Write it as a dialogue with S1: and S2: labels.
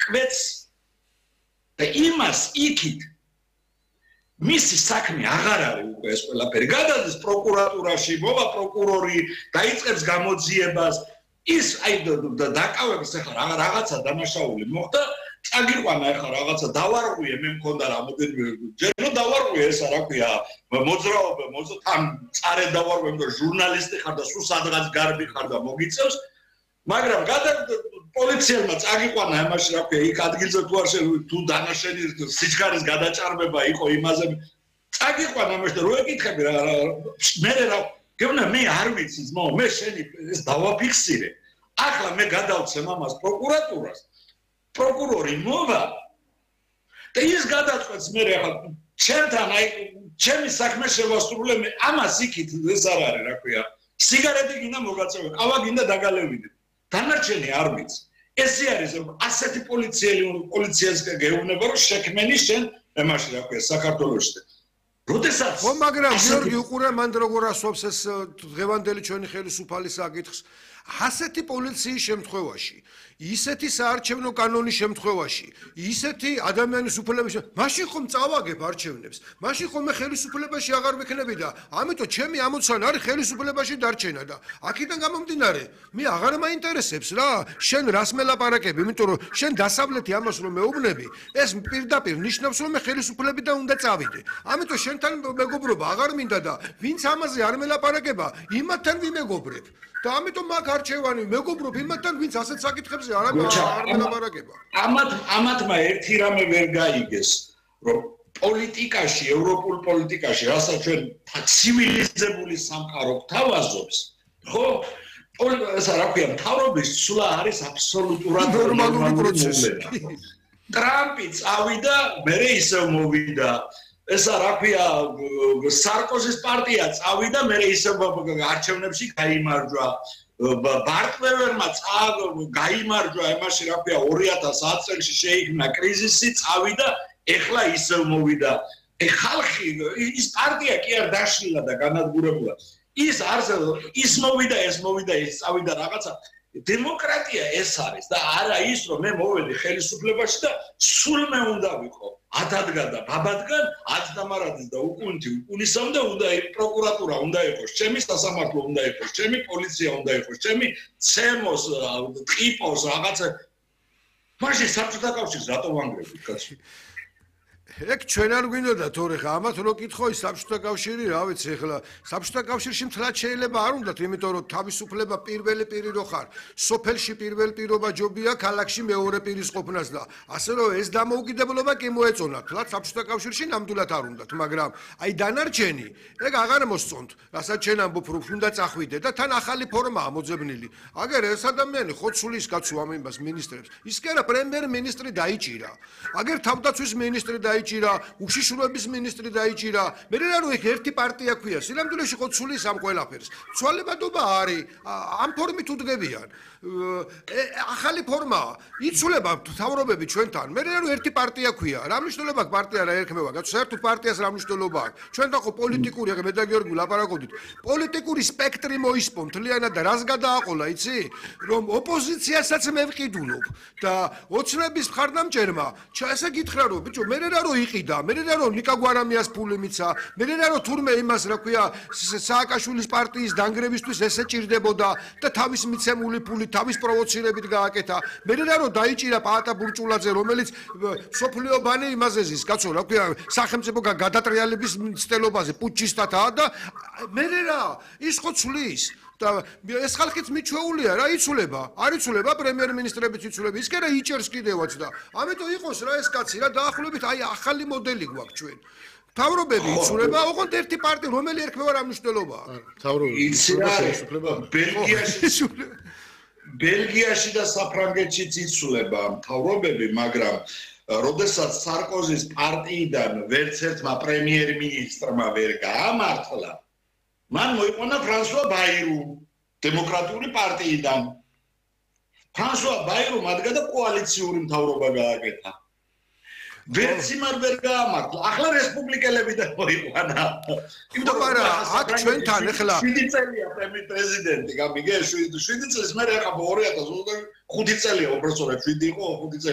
S1: კვეთს და იმას იქით მისი საქმე აღარ არის უკვე ეს ყველაფერი გადადის პროკურატურაში მოვა პროკურორი დაიწყებს გამოძიებას ის აი დაკავებს ახლა რაღაცა დანაშაული მოხდა წაგიყვანა ახლა რაღაცა დავარღვიე მე მქონდა რამოდენიმე ჯერო დავარღვიე ესა რა ქვია მოძრაობა თან წარე დავარღვიე იმიტომ ჟურნალისტი ხარ და სულ სადღაც გარბი ხარ და მოგიწევს მაგრამ პოლიციელმა წაგიყვანა იმაში რა ქვია იქ ადგილზე თუ დანაშენი სიჩქარის გადაჭარბება იყო იმაზე წაგიყვანა იმაში და რო ეკითხები რა მე რა გეუბნა მე არ ვიცი ძმო მე შენი ეს დავაფიქსირე ახლა მე გადავცემ ამას პროკურატურას პროკურორი მოვა და ის გადაწყვეტს მე ახლა ჩემთან აი ჩემი საქმე შევასრულე მე ამას იქით ეს არ არის რა ქვია სიგარეტი გინდა მოგაწევე ყავა გინდა დაგალევიდე დანარჩენი არ ვიცი ესე არის ასეთი პოლიციას გეუბნება რომ შექმენი შენ ემაში რა ქვია საქართველოში როდესაც
S2: მაგრამ გიორგი უყურე მან როგორ ასვობს ეს დღევანდელი ჩვენი ხელისუფალი საკითხს ასეთი პოლიციის შემთხვევაში ისეთი საარჩევნო კანონის შემთხვევაში ისეთი ადამიანის უფლებების მაშინ ხომ წავაგებ არჩევნებს მაშინ ხომ მე ხელისუფლებაში აღარ ვიქნები და ამიტომ ჩემი ამოცანა არის ხელისუფლებაში დარჩენა და აქედან გამომდინარე მე აღარ მაინტერესებს რა შენ რას მელაპარაკები იმიტომ რომ შენ დასავლეთი ამას რომ მეუბნები ეს პირდაპირ ნიშნავს რომ მე ხელისუფლებიდან უნდა წავიდე ამიტომ შენთან მეგობრობა აღარ მინდა და ვინც ამაზე არ მელაპარაკება იმათთან ვიმეგობრებ და ამიტომ მაგ არჩევანი მეგობრობ იმათთან ვინც ასეთ საკითხებზე არ მელაპარაკება
S1: ამათმა ერთი რამე ვერ გაიგეს რომ პოლიტიკაში ევროპულ პოლიტიკაში რასაც ჩვენ ცივილიზებული სამყარო გვთავაზობს ხო ესა რა ქვია მთავრობის ცვლა არის აბსოლუტურად
S2: ნორმალური პროცესი
S1: ტრამპი წავიდა მერე ისევ მოვიდა ესა რა ქვია სარკოზის პარტია წავიდა მე ისევ არჩევნებში გაიმარჯვა ბარტლერმა გაიმარჯვა იმაში რა ქვია 2010 წელს შეიქმნა კრიზისი წავიდა ეხლა ისევ მოვიდა ხალხი ის პარტია კი არ დაშლილა და განადგურებულა ის მოვიდა ეს წავიდა რაღაცა დემოკრატია ეს არის და არა ის რომ მე მოვედი ხელისუფლებაში და სულ მე უნდა ვიყო ათადგან და ბაბადგან ათდამარადის და უკუნისამდე უნდა პროკურატურა უნდა იყოს ჩემი სასამართლო უნდა იყოს ჩემი პოლიცია უნდა იყოს ჩემი ცემოს ტყიპოს რაღაცა მაშინ საბჭოთა კავშირს რატო ვანგრევთ კაცო
S2: ეგ ჩვენ არ გვინდოდა თორე ხა ამათ რო კითხო ის საბჭოთა კავშირი რა ვიცი ეხლა საბჭოთა კავშირში მთლად შეიძლება არ უნდათ იმიტომ რომ თავისუფლება პირველი პირი რო ხარ სოფელში პირველ პირობა ჯობია ქალაქში მეორე პირის ყოფნას და ასე რომ ეს დამოუკიდებლობა კი მოეწონა თლად საბჭოთა კავშირში ნამდვილად არ უნდათ მაგრამ აი დანარჩენი ეგ აღარ მოსწონთ რასაც ჩვენ ამბობ რომ უნდა წახვიდე და თან ახალი ფორმაა მოძებნილი აგერ ეს ადამიანი ხოცulis კაცო ამ იმას მინისტრებს ის კი არა პრემიერ-მინისტრი დაიჭირა აგერ თავდაცვის მინისტრი დაიჭირა უშიშროების მინისტრი დაიჭირა მე რა რო ერთი პარტია ქვია სინამდვილეში ხოცulis ამ ყველაფერს ცვალებადობა არის ამ ფორმით უდგებიან ახალი ფორმაა იცვლება თავრობები ჩვენთან მე რა რო ერთი პარტია ქვია რა მნიშვნელობა აქვს პარტია რა ერქმევა კაცო საერთოდ პარტიას რა მნიშვნელობა აქვს ჩვენთან ხო პოლიტიკური მე და გიორგი ლაპარაკობდით პოლიტიკური სპექტრი მოისპო მთლიანად და რას გადააყოლა იცი რომ ოპოზიციასაც მე ვყიდულობ და ოცნების მხარდამჭერმა ესე გითხრა რომ ბიჭო მე რა რო იყიდა მე რა რო ნიკა გვარამიას ფული მიცა მე რა რო თურმე იმას რა ქვია სააკაშვილის პარტიის დანგრევისთვის ესე ჭირდებოდა და თავის მიცემული ფული თავის პროვოცირებით გააკეთა მე რა რო დაიჭირა პაატა ბურჭულაძე რომელიც სოფლიო ბანი იმაზე ზის კაცო რა ქვია სახელმწიფო გადატრიალების მცდელობაზე პუჩისტათაა და მე რა ის ხო ცulis და ეს ხალხიც მიჩვეულია რა იცვლება არ იცვლება პრემიერ-მინისტრებიც იცვლება ის კი რა იჭერს კიდევაც და ამიტომ იყოს რა ეს კაცი რა დაახლოებით აი ახალი მოდელი გვაქვს ჩვენ თავრობები იცვლება ოღონდ ერთი პარტია რომელი ერქმევა რა მნიშვნელობაა
S3: თავრობები
S1: იცვლება ბელგიაში და საფრანგეთშიც იცვლება თავრობები მაგრამ როდესაც სარკოზის პარტიიდან ვერც ერთმა პრემიერ-მინისტრმა ვერ გაამართლა მან მოიყვანა ფრანსუა ბაირუ დემოკრატიული პარტიიდან ფრანსუა ბაირუ მადგა და კოალიციური მთავრობა გააკეთა ვერც იმარ ვერ გაამართლა ახლა რესპუბლიკელებიდან მოიყვანა
S2: იმიტომ რომ აქ ჩვენთან ეხლა
S1: 7 წელია პრეზიდენტი გამიგე 7 წელს მე ახლა 2025 წელია უბრალოდ 7 იყო 5 წელი